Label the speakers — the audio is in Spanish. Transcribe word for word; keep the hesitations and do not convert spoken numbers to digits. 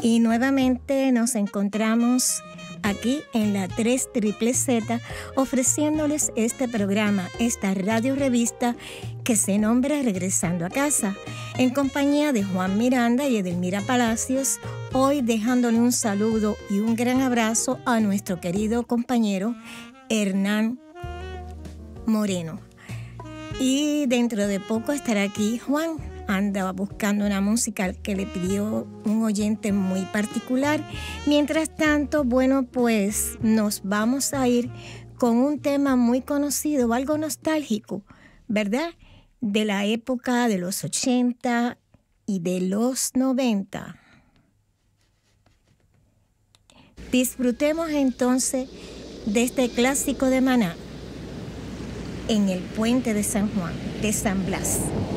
Speaker 1: Y nuevamente nos encontramos aquí en la tres Triple Z ofreciéndoles este programa, esta radio revista que se nombra Regresando a Casa, en compañía de Juan Miranda y Edelmira Palacios, hoy dejándole un saludo y un gran abrazo a nuestro querido compañero Hernán Moreno. Y dentro de poco estará aquí Juan. Anda buscando una música que le pidió un oyente muy particular. Mientras tanto, bueno, pues nos vamos a ir con un tema muy conocido, algo nostálgico, ¿verdad? De la época de los ochenta y de los noventa. Disfrutemos entonces de este clásico de Maná en el puente de San Juan, de San Blas.